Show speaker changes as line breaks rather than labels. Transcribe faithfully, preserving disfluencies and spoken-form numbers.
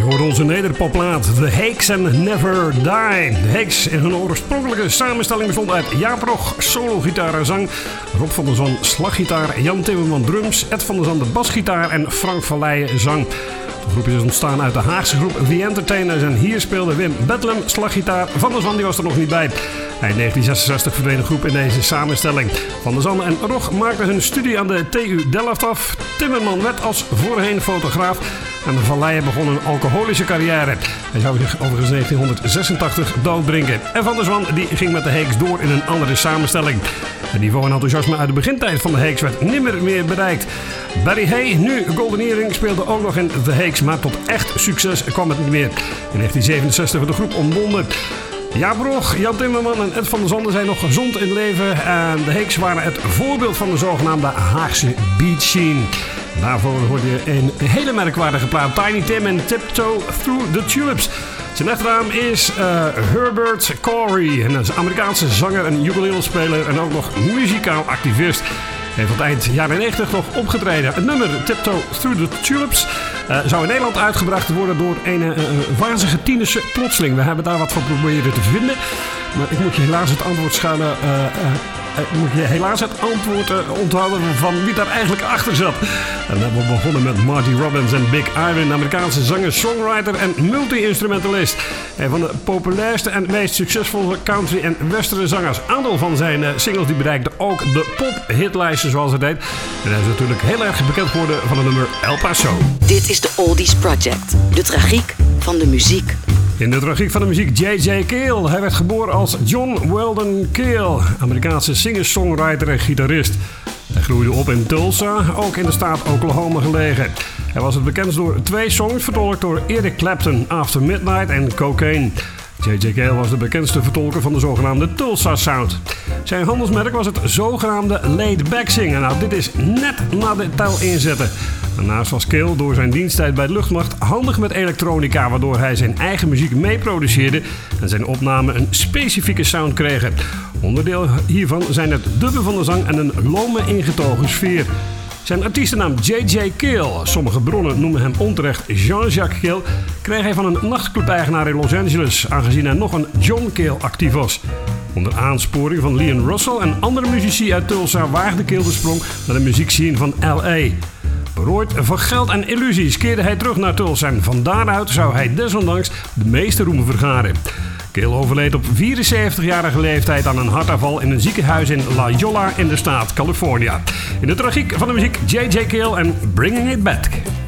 hoorde onze nederpopplaat The Hakes and Never Die. De Hakes in hun oorspronkelijke samenstelling bestond uit Jaap Rog, solo-gitaar en zang, Rob van der Zwan slaggitaar, Jan Timmerman drums, Ed van der Zanden basgitaar en Frank van Leijen zang. De groep is ontstaan uit de Haagse groep The Entertainers en hier speelde Wim Bedlam slaggitaar. Van der Zwan die was er nog niet bij. In negentien zesenzestig verdween de groep in deze samenstelling. Van der Zanden en Rog maakten hun studie aan de T U Delft af. Timmerman werd als voorheen fotograaf en Van Leijen begon een alcoholische carrière. Hij zou zich overigens negentien zesentachtig dooddrinken. En Van der Zwan die ging met de Hakes door in een andere samenstelling. Het niveau en enthousiasme uit de begintijd van de Hakes werd nimmer meer bereikt. Barry Hay, nu Golden Earring, speelde ook nog in The Hakes, maar tot echt succes kwam het niet meer. In negentien zevenenzestig werd de groep ontbonden. Jaap Rog, Jan Timmerman en Ed van der Zanden zijn nog gezond in leven. En de Hakes waren het voorbeeld van de zogenaamde Haagse beat scene. Daarvoor hoorde je een hele merkwaardige plaat, Tiny Tim en Tiptoe Through the Tulips. Zijn echte naam is uh, Herbert Corey. En hij is een Amerikaanse zanger en ukulele-speler en ook nog muzikaal activist. Hij heeft tot eind jaren negentig nog opgetreden. Het nummer Tiptoe Through the Tulips uh, zou in Nederland uitgebracht worden door een uh, wazige tienerse plotseling. We hebben daar wat van proberen te vinden. Maar ik moet je helaas het antwoord schuilen... Uh, uh, Ik moet je helaas het antwoord uh, onthouden van wie daar eigenlijk achter zat. En dan hebben we begonnen met Marty Robbins en Big Iron, Amerikaanse zanger, songwriter en multi-instrumentalist. Een van de populairste en meest succesvolle country- en western zangers. Een aantal van zijn uh, singles die bereikten ook de pop-hitlijsten zoals het heet. En hij is natuurlijk heel erg bekend geworden van het nummer El Paso.
Dit is de Oldies Project, de tragiek van de muziek.
In de tragiek van de muziek J J. Cale. Hij werd geboren als John Weldon Cale, Amerikaanse singer-songwriter en gitarist. Hij groeide op in Tulsa, ook in de staat Oklahoma gelegen. Hij was het bekendst door twee songs vertolkt door Eric Clapton, After Midnight en Cocaine. J J. Cale was de bekendste vertolker van de zogenaamde Tulsa Sound. Zijn handelsmerk was het zogenaamde laid-back zingen. Nou, dit is net na de tel inzetten. Daarnaast was Cale door zijn diensttijd bij de luchtmacht handig met elektronica, waardoor hij zijn eigen muziek meeproduceerde en zijn opnamen een specifieke sound kregen. Onderdeel hiervan zijn het dubben van de zang en een lome ingetogen sfeer. Zijn artiestennaam J J. Cale, sommige bronnen noemen hem onterecht Jean-Jacques Cale, kreeg hij van een nachtclub-eigenaar in Los Angeles, aangezien hij nog een John Cale actief was. Onder aansporing van Leon Russell en andere muzici uit Tulsa waagde Cale de sprong naar de muziekscene van L A. Berooid van geld en illusies keerde hij terug naar Tulsa en van daaruit zou hij desondanks de meeste roem vergaren. Cale overleed op vierenzeventigjarige leeftijd aan een hartaanval in een ziekenhuis in La Jolla in de staat California. In de tragiek van de muziek J J. Cale en Bringing It Back.